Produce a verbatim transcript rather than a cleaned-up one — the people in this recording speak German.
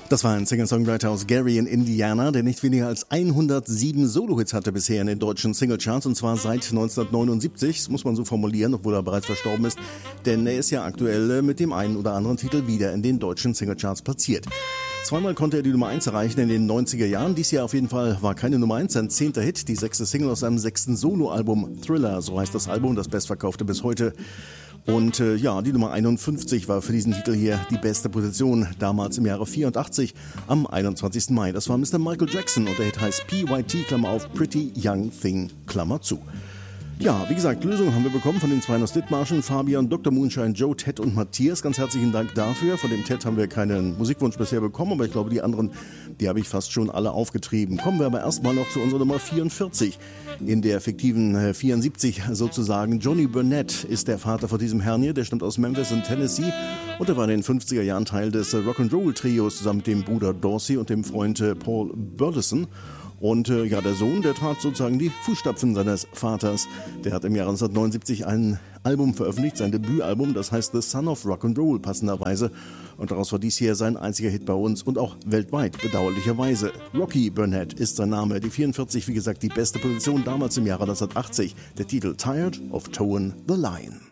Das war ein Singer-Songwriter aus Gary in Indiana, der nicht weniger als hundertsieben Solo-Hits hatte bisher in den deutschen Singlecharts, und zwar seit neunzehnhundertneunundsiebzig, das muss man so formulieren, obwohl er bereits verstorben ist, denn er ist ja aktuell mit dem einen oder anderen Titel wieder in den deutschen Singlecharts platziert. Zweimal konnte er die Nummer eins erreichen in den neunziger Jahren. Dies Jahr auf jeden Fall war keine Nummer eins, sein zehnter Hit, die sechste Single aus seinem sechsten Soloalbum Thriller, so heißt das Album, das bestverkaufte bis heute. Und äh, ja, die Nummer einundfünfzig war für diesen Titel hier die beste Position, damals im Jahre vierundachtzig, am einundzwanzigsten Mai. Das war Mister Michael Jackson und der Hit heißt P Y T, Klammer auf, Pretty Young Thing, Klammer zu. Ja, wie gesagt, Lösungen haben wir bekommen von den zwei aus Dithmarschen, Fabian, Doktor Moonshine, Joe, Ted und Matthias. Ganz herzlichen Dank dafür. Von dem Ted haben wir keinen Musikwunsch bisher bekommen, aber ich glaube, die anderen, die habe ich fast schon alle aufgetrieben. Kommen wir aber erstmal noch zu unserer Nummer vierundvierzig. In der fiktiven vierundsiebzig sozusagen. Johnny Burnett ist der Vater von diesem Herrn hier. Der stammt aus Memphis in Tennessee und er war in den fünfziger Jahren Teil des Rock'n'Roll-Trios zusammen mit dem Bruder Dorsey und dem Freund Paul Burleson. Und äh, ja, der Sohn, der trat sozusagen die Fußstapfen seines Vaters. Der hat im Jahre neunzehnhundertneunundsiebzig ein Album veröffentlicht, sein Debütalbum, das heißt The Son of Rock'n'Roll passenderweise. Und daraus war dies hier sein einziger Hit bei uns und auch weltweit bedauerlicherweise. Rocky Burnett ist sein Name. Die vierundvierzig, wie gesagt, die beste Position damals im Jahre neunzehnhundertachtzig. Der Titel Tired of Towing the Line.